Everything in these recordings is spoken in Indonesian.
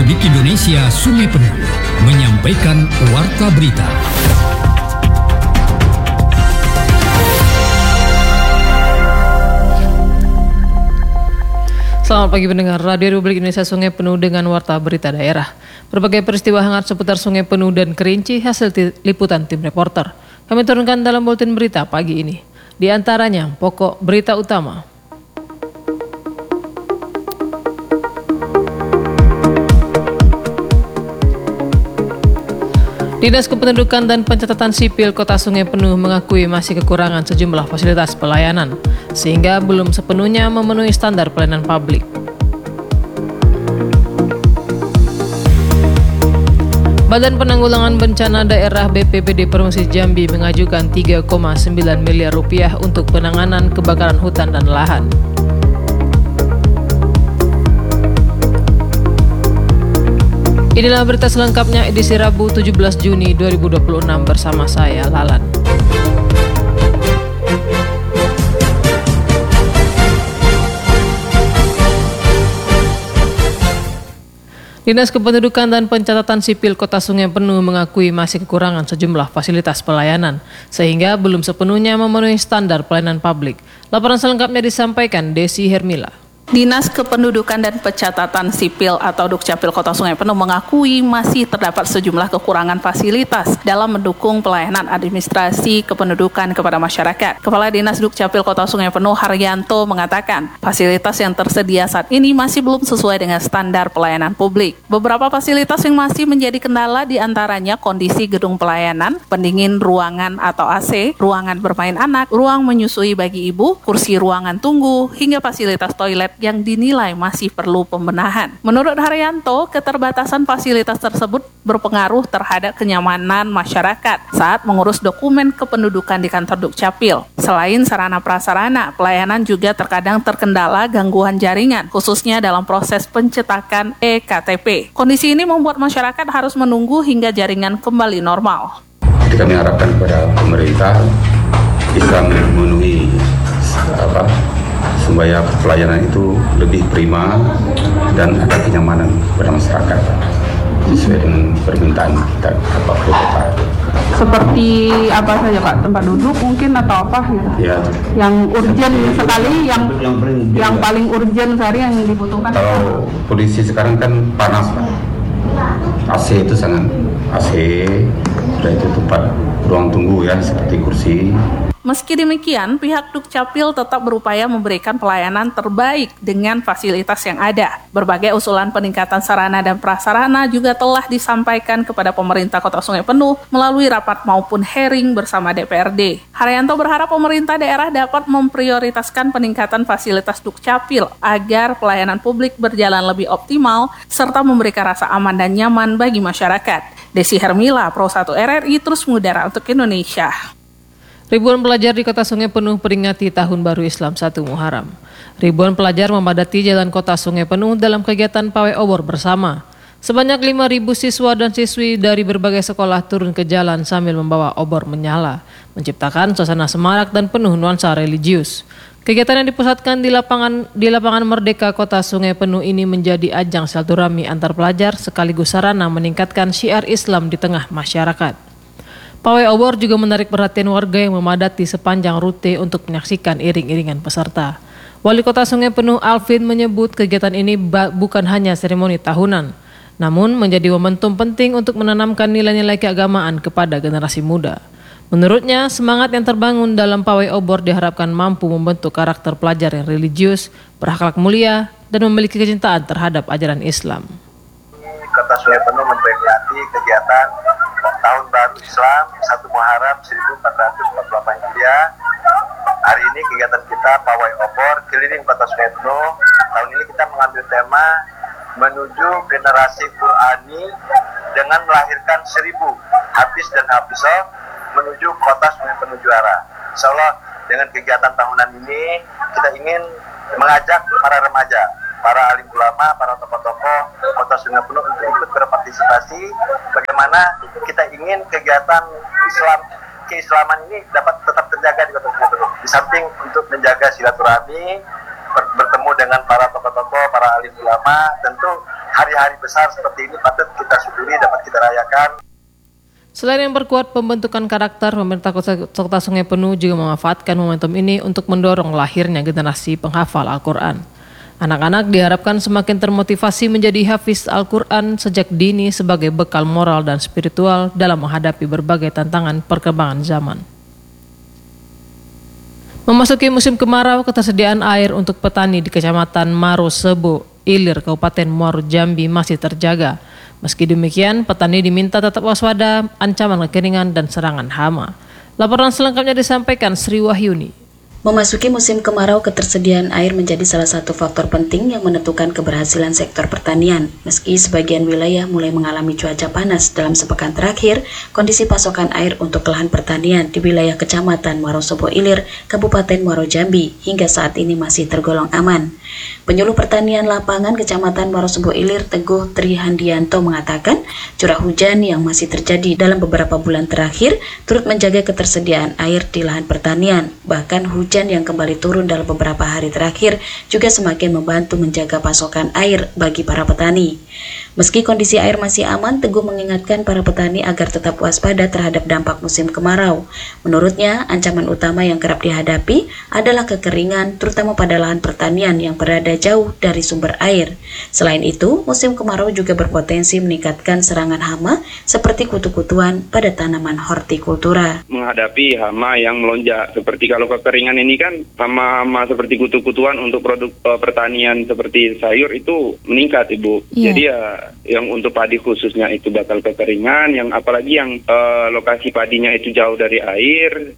Republik Indonesia Sungai Penuh menyampaikan Warta Berita. Selamat pagi pendengar Radio Republik Indonesia Sungai Penuh dengan Warta Berita Daerah. Berbagai peristiwa hangat seputar Sungai Penuh dan Kerinci hasil liputan tim reporter. Kami turunkan dalam buletin berita pagi ini. Di antaranya pokok berita utama. Dinas Kependudukan dan Pencatatan Sipil Kota Sungai Penuh mengakui masih kekurangan sejumlah fasilitas pelayanan, sehingga belum sepenuhnya memenuhi standar pelayanan publik. Badan Penanggulangan Bencana Daerah BPBD Provinsi Jambi mengajukan 3,9 miliar rupiah untuk penanganan kebakaran hutan dan lahan. Inilah berita selengkapnya edisi Rabu 17 Juni 2026 bersama saya, Lalan. Dinas Kependudukan dan Pencatatan Sipil Kota Sungai Penuh mengakui masih kekurangan sejumlah fasilitas pelayanan, sehingga belum sepenuhnya memenuhi standar pelayanan publik. Laporan selengkapnya disampaikan Desi Hermila. Dinas Kependudukan dan Pencatatan Sipil atau Dukcapil Kota Sungai Penuh mengakui masih terdapat sejumlah kekurangan fasilitas dalam mendukung pelayanan administrasi kependudukan kepada masyarakat. Kepala Dinas Dukcapil Kota Sungai Penuh Haryanto mengatakan, fasilitas yang tersedia saat ini masih belum sesuai dengan standar pelayanan publik. Beberapa fasilitas yang masih menjadi kendala diantaranya kondisi gedung pelayanan, pendingin ruangan atau AC, ruangan bermain anak, ruang menyusui bagi ibu, kursi ruangan tunggu, hingga fasilitas toilet yang dinilai masih perlu pembenahan. Menurut Haryanto, keterbatasan fasilitas tersebut berpengaruh terhadap kenyamanan masyarakat saat mengurus dokumen kependudukan di kantor Dukcapil. Selain sarana prasarana, pelayanan juga terkadang terkendala gangguan jaringan, khususnya dalam proses pencetakan EKTP. Kondisi ini membuat masyarakat harus menunggu hingga jaringan kembali normal. Kami harapkan kepada pemerintah bisa memenuhi supaya pelayanan itu lebih prima dan ada kenyamanan pada masyarakat sesuai dengan permintaan kita Bapak Kota. Seperti apa saja Pak? Tempat duduk mungkin atau apa gitu? Ya. Yang urgent sekali, yang paling urgent sehari yang dibutuhkan. Kalau kondisi sekarang kan panas Pak. AC itu sangat AC, sudah itu tempat ruang tunggu ya seperti kursi. Meski demikian, pihak Dukcapil tetap berupaya memberikan pelayanan terbaik dengan fasilitas yang ada. Berbagai usulan peningkatan sarana dan prasarana juga telah disampaikan kepada pemerintah Kota Sungai Penuh melalui rapat maupun hearing bersama DPRD. Haryanto berharap pemerintah daerah dapat memprioritaskan peningkatan fasilitas Dukcapil agar pelayanan publik berjalan lebih optimal serta memberikan rasa aman dan nyaman bagi masyarakat. Desi Hermila, Pro 1 RRI, terus mengudara untuk Indonesia. Ribuan pelajar di Kota Sungai Penuh peringati Tahun Baru Islam 1 Muharram. Ribuan pelajar memadati jalan Kota Sungai Penuh dalam kegiatan pawai obor bersama. Sebanyak 5.000 siswa dan siswi dari berbagai sekolah turun ke jalan sambil membawa obor menyala, menciptakan suasana semarak dan penuh nuansa religius. Kegiatan yang dipusatkan di lapangan Merdeka Kota Sungai Penuh ini menjadi ajang silaturahmi antar pelajar sekaligus sarana meningkatkan syiar Islam di tengah masyarakat. Pawai obor juga menarik perhatian warga yang memadati sepanjang rute untuk menyaksikan iring-iringan peserta. Wali Kota Sungai Penuh Alvin menyebut kegiatan ini bukan hanya seremoni tahunan, namun menjadi momentum penting untuk menanamkan nilai-nilai keagamaan kepada generasi muda. Menurutnya, semangat yang terbangun dalam pawai obor diharapkan mampu membentuk karakter pelajar yang religius, berakhlak mulia, dan memiliki kecintaan terhadap ajaran Islam. Kota Sungai Penuh memperingati kegiatan Tahun Baru Islam 1 Muharram 1448 Hijriah. Hari ini kegiatan kita pawai obor keliling Kota Sungai Penuh. Tahun ini kita mengambil tema menuju generasi Qurani dengan melahirkan 1000 hafiz dan hafizah menuju Kota Sungai Penuh juara. Insyaallah dengan kegiatan tahunan ini kita ingin mengajak para remaja, para alim ulama, para tokoh-tokoh Kota Sungai Penuh untuk ikut berpartisipasi. Bagaimana kita ingin kegiatan keislaman ini dapat tetap terjaga di Kota Sungai Penuh. Di samping untuk menjaga silaturahmi, bertemu dengan para tokoh-tokoh, para alim ulama, tentu hari-hari besar seperti ini patut kita syukuri dapat kita rayakan. Selain yang berkuat pembentukan karakter, pemerintah Kota Sungai Penuh juga memanfaatkan momentum ini untuk mendorong lahirnya generasi penghafal Al-Quran. Anak-anak diharapkan semakin termotivasi menjadi hafiz Al-Quran sejak dini sebagai bekal moral dan spiritual dalam menghadapi berbagai tantangan perkembangan zaman. Memasuki musim kemarau, ketersediaan air untuk petani di Kecamatan Marosebo, Ilir, Kabupaten Muaro Jambi masih terjaga. Meski demikian, petani diminta tetap waspada ancaman kekeringan dan serangan hama. Laporan selengkapnya disampaikan Sri Wahyuni. Memasuki musim kemarau, ketersediaan air menjadi salah satu faktor penting yang menentukan keberhasilan sektor pertanian. Meski sebagian wilayah mulai mengalami cuaca panas dalam sepekan terakhir, kondisi pasokan air untuk lahan pertanian di wilayah Kecamatan Marosebo Ilir, Kabupaten Muaro Jambi hingga saat ini masih tergolong aman. Penyuluh Pertanian Lapangan Kecamatan Marosebo Ilir, Teguh Trihandianto mengatakan, curah hujan yang masih terjadi dalam beberapa bulan terakhir turut menjaga ketersediaan air di lahan pertanian. Bahkan hujan yang kembali turun dalam beberapa hari terakhir juga semakin membantu menjaga pasokan air bagi para petani. Meski kondisi air masih aman, Teguh mengingatkan para petani agar tetap waspada terhadap dampak musim kemarau. Menurutnya, ancaman utama yang kerap dihadapi adalah kekeringan, terutama pada lahan pertanian yang berada jauh dari sumber air. Selain itu, musim kemarau juga berpotensi meningkatkan serangan hama seperti kutu-kutuan pada tanaman hortikultura. Menghadapi hama yang melonjak, seperti kalau kekeringan ini kan hama-hama seperti kutu-kutuan untuk produk pertanian seperti sayur itu meningkat, Ibu. Jadi ya yang untuk padi khususnya itu bakal kekeringan, yang apalagi yang lokasi padinya itu jauh dari air,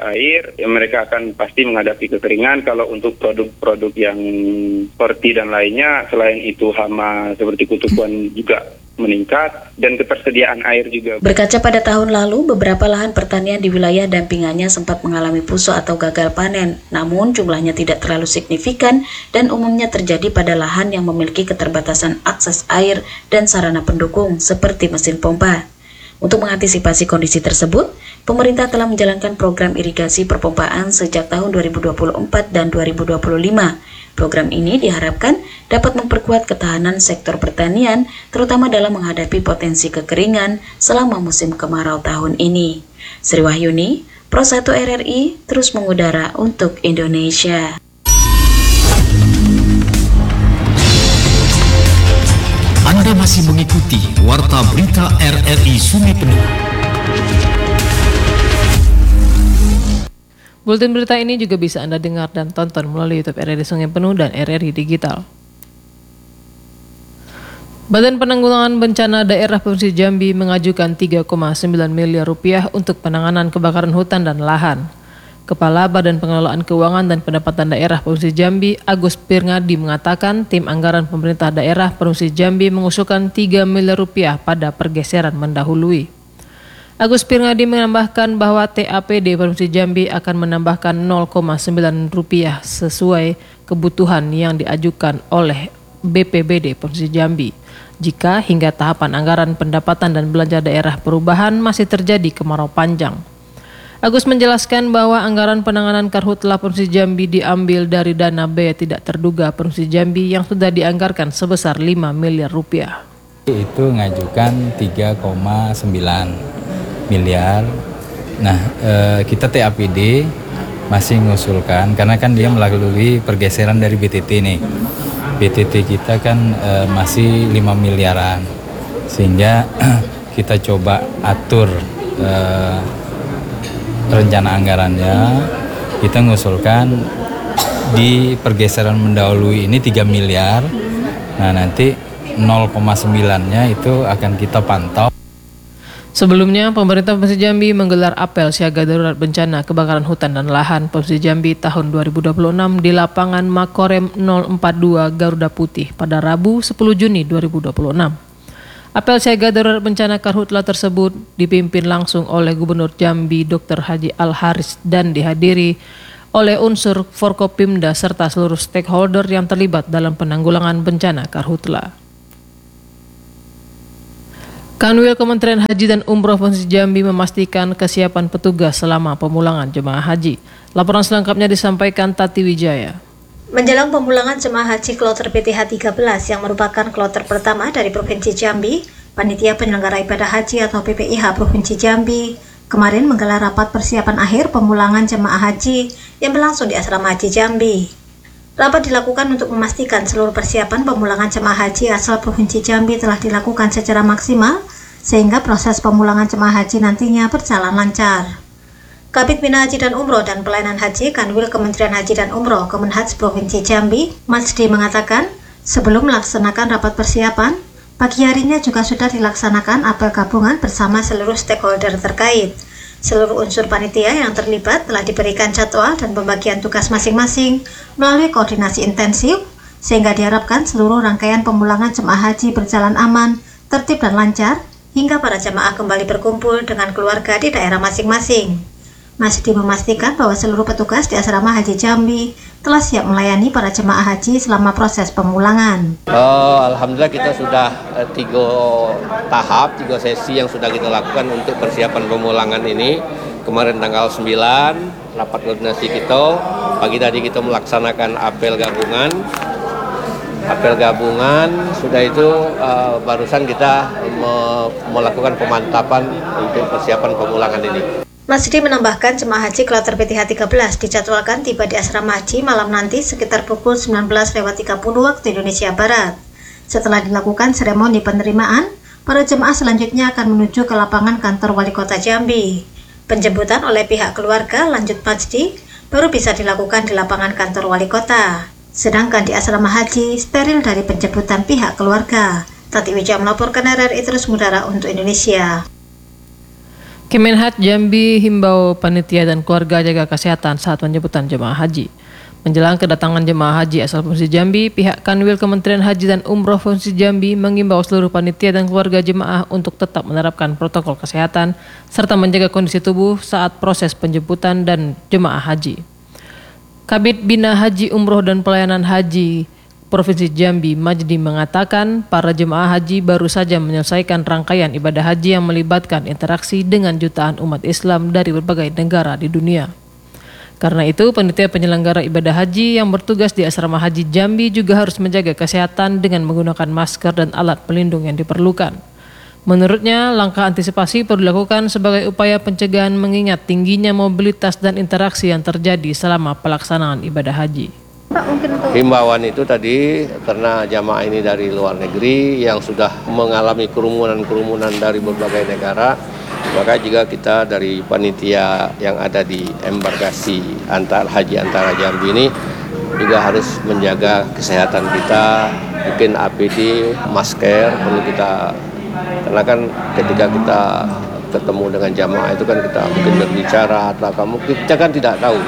ya mereka akan pasti menghadapi kekeringan. Kalau untuk produk-produk yang horti dan lainnya, selain itu hama seperti kutu-kutuan juga meningkat dan ketersediaan air juga. Berkaca pada tahun lalu, beberapa lahan pertanian di wilayah dampingannya sempat mengalami puso atau gagal panen, namun jumlahnya tidak terlalu signifikan dan umumnya terjadi pada lahan yang memiliki keterbatasan akses air dan sarana pendukung seperti mesin pompa. Untuk mengantisipasi kondisi tersebut, pemerintah telah menjalankan program irigasi perpompaan sejak tahun 2024 dan 2025. Program ini diharapkan dapat memperkuat ketahanan sektor pertanian, terutama dalam menghadapi potensi kekeringan selama musim kemarau tahun ini. Sri Wahyuni, Pro 1 RRI, terus mengudara untuk Indonesia. Anda masih mengikuti Warta Berita RRI Sungai Penuh. Buletin berita ini juga bisa Anda dengar dan tonton melalui YouTube RRI Sungai Penuh dan RRI Digital. Badan Penanggulangan Bencana Daerah Provinsi Jambi mengajukan 3,9 miliar rupiah untuk penanganan kebakaran hutan dan lahan. Kepala Badan Pengelolaan Keuangan dan Pendapatan Daerah Provinsi Jambi, Agus Pirngadi mengatakan tim anggaran pemerintah daerah Provinsi Jambi mengusulkan 3 miliar rupiah pada pergeseran mendahului. Agus Pirngadi menambahkan bahwa TAPD Provinsi Jambi akan menambahkan 0,9 rupiah sesuai kebutuhan yang diajukan oleh BPBD Provinsi Jambi. Jika hingga tahapan anggaran pendapatan dan belanja daerah perubahan masih terjadi kemarau panjang. Agus menjelaskan bahwa anggaran penanganan karhutla Provinsi Jambi diambil dari dana biaya tidak terduga Provinsi Jambi yang sudah dianggarkan sebesar 5 miliar rupiah. Itu ngajukan 3,9 miliar. Nah, kita TAPD masih mengusulkan karena kan dia melalui pergeseran dari BTT nih. BTT kita kan masih 5 miliaran. Sehingga kita coba atur rencana anggarannya, kita mengusulkan di pergeseran mendahului ini 3 miliar. Nah, nanti 0,9-nya itu akan kita pantau. Sebelumnya, pemerintah Provinsi Jambi menggelar apel siaga darurat bencana kebakaran hutan dan lahan Provinsi Jambi tahun 2026 di lapangan Makorem 042 Garuda Putih pada Rabu 10 Juni 2026. Apel siaga darurat bencana karhutla tersebut dipimpin langsung oleh Gubernur Jambi Dr. Haji Al-Haris dan dihadiri oleh unsur Forkopimda serta seluruh stakeholder yang terlibat dalam penanggulangan bencana karhutla. Kanwil Kementerian Haji dan Umroh Provinsi Jambi memastikan kesiapan petugas selama pemulangan jemaah haji. Laporan selengkapnya disampaikan Tati Wijaya. Menjelang pemulangan jemaah haji kloter PTH 13 yang merupakan kloter pertama dari Provinsi Jambi, Panitia Penyelenggara Ibadah Haji atau PPIH Provinsi Jambi kemarin menggelar rapat persiapan akhir pemulangan jemaah haji yang berlangsung di Asrama Haji Jambi. Rapat dilakukan untuk memastikan seluruh persiapan pemulangan jemaah haji asal Provinsi Jambi telah dilakukan secara maksimal sehingga proses pemulangan jemaah haji nantinya berjalan lancar. Kabid Bina Haji dan Umroh dan Pelayanan Haji Kanwil Kementerian Haji dan Umroh Kemenhaj Provinsi Jambi, Masdi mengatakan, sebelum melaksanakan rapat persiapan, pagi harinya juga sudah dilaksanakan apel gabungan bersama seluruh stakeholder terkait. Seluruh unsur panitia yang terlibat telah diberikan jadwal dan pembagian tugas masing-masing melalui koordinasi intensif, sehingga diharapkan seluruh rangkaian pemulangan jemaah haji berjalan aman, tertib dan lancar, hingga para jemaah kembali berkumpul dengan keluarga di daerah masing-masing. Masdi memastikan bahwa seluruh petugas di Asrama Haji Jambi telah siap melayani para jemaah haji selama proses pemulangan. Alhamdulillah kita sudah 3 tahap, 3 sesi yang sudah kita lakukan untuk persiapan pemulangan ini. Kemarin tanggal 9, rapat koordinasi kita. Pagi tadi kita melaksanakan apel gabungan. Sudah itu barusan kita melakukan pemantapan untuk persiapan pemulangan ini. Masdi menambahkan jemaah haji kloter PTH 13 dijadwalkan tiba di Asrama Haji malam nanti sekitar pukul 19.30 waktu Indonesia Barat. Setelah dilakukan seremoni penerimaan, para jemaah selanjutnya akan menuju ke lapangan kantor Wali Kota Jambi. Penjemputan oleh pihak keluarga, lanjut Masdi, baru bisa dilakukan di lapangan kantor Wali Kota. Sedangkan di Asrama Haji, steril dari penjemputan pihak keluarga. Tati Wijaya melaporkan RRI Terus Mudara untuk Indonesia. Kemenhaj Jambi himbau panitia dan keluarga jaga kesehatan saat penjemputan jemaah haji. Menjelang kedatangan jemaah haji asal Provinsi Jambi, pihak Kanwil Kementerian Haji dan Umroh Provinsi Jambi mengimbau seluruh panitia dan keluarga jemaah untuk tetap menerapkan protokol kesehatan serta menjaga kondisi tubuh saat proses penjemputan dan jemaah haji. Kabid Bina Haji Umroh dan Pelayanan Haji Provinsi Jambi, Majdi mengatakan para jemaah haji baru saja menyelesaikan rangkaian ibadah haji yang melibatkan interaksi dengan jutaan umat Islam dari berbagai negara di dunia. Karena itu, panitia penyelenggara ibadah haji yang bertugas di Asrama Haji Jambi juga harus menjaga kesehatan dengan menggunakan masker dan alat pelindung yang diperlukan. Menurutnya, langkah antisipasi perlu dilakukan sebagai upaya pencegahan mengingat tingginya mobilitas dan interaksi yang terjadi selama pelaksanaan ibadah haji. Himbauan itu tadi karena jamaah ini dari luar negeri yang sudah mengalami kerumunan dari berbagai negara, maka juga kita dari panitia yang ada di embarkasi antara Jambi ini juga harus menjaga kesehatan kita, bikin APD, masker perlu kita, karena kan ketika kita ketemu dengan jamaah itu kan kita mungkin berbicara atau kamu kita kan tidak tahu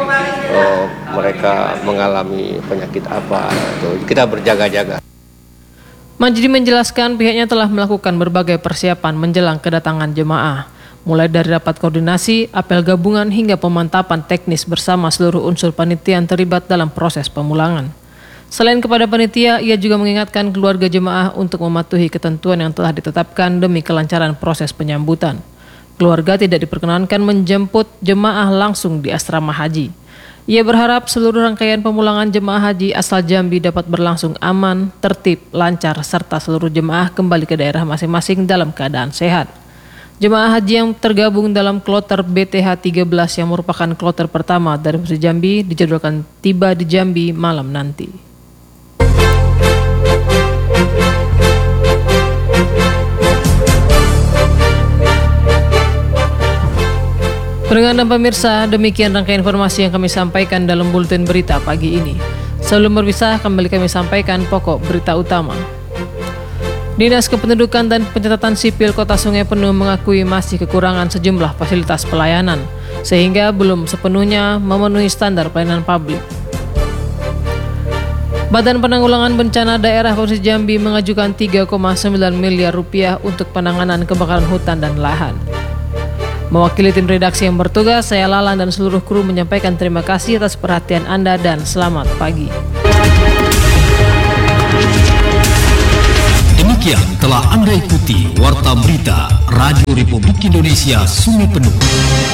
mereka mengalami penyakit apa, kita berjaga-jaga. Majdi menjelaskan pihaknya telah melakukan berbagai persiapan menjelang kedatangan jemaah, mulai dari rapat koordinasi, apel gabungan hingga pemantapan teknis bersama seluruh unsur panitia yang terlibat dalam proses pemulangan. Selain kepada panitia, ia juga mengingatkan keluarga jemaah untuk mematuhi ketentuan yang telah ditetapkan demi kelancaran proses penyambutan. Keluarga tidak diperkenankan menjemput jemaah langsung di asrama haji. Ia berharap seluruh rangkaian pemulangan jemaah haji asal Jambi dapat berlangsung aman, tertib, lancar, serta seluruh jemaah kembali ke daerah masing-masing dalam keadaan sehat. Jemaah haji yang tergabung dalam kloter BTH 13 yang merupakan kloter pertama dari Provinsi Jambi dijadwalkan tiba di Jambi malam nanti. Pendengar dan pemirsa, demikian rangkaian informasi yang kami sampaikan dalam buletin berita pagi ini. Sebelum berpisah, kembali kami sampaikan pokok berita utama. Dinas Kependudukan dan Pencatatan Sipil Kota Sungai Penuh mengakui masih kekurangan sejumlah fasilitas pelayanan, sehingga belum sepenuhnya memenuhi standar pelayanan publik. Badan Penanggulangan Bencana Daerah Provinsi Jambi mengajukan 3,9 miliar rupiah untuk penanganan kebakaran hutan dan lahan. Mewakili tim redaksi yang bertugas, saya Lalan dan seluruh kru menyampaikan terima kasih atas perhatian Anda dan selamat pagi. Demikian telah Anda ikuti Warta Berita Radio Republik Indonesia Sungai Penuh.